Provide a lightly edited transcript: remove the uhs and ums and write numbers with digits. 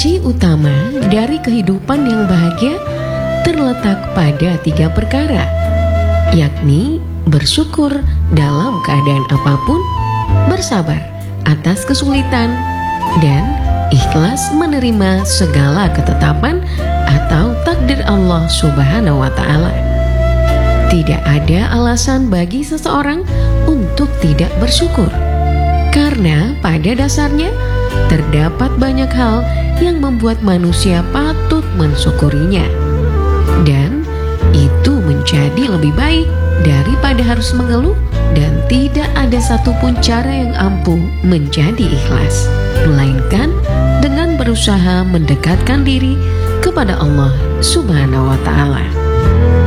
Kunci utama dari kehidupan yang bahagia terletak pada 3 perkara, yakni bersyukur dalam keadaan apapun, bersabar atas kesulitan, dan ikhlas menerima segala ketetapan atau takdir Allah Subhanahu wa Ta'ala. Tidak ada alasan bagi seseorang untuk tidak bersyukur, karena pada dasarnya terdapat banyak hal yang membuat manusia patut mensyukurinya, dan itu menjadi lebih baik daripada harus mengeluh, dan tidak ada satupun cara yang ampuh menjadi ikhlas, melainkan dengan berusaha mendekatkan diri kepada Allah Subhanahu wa Ta'ala.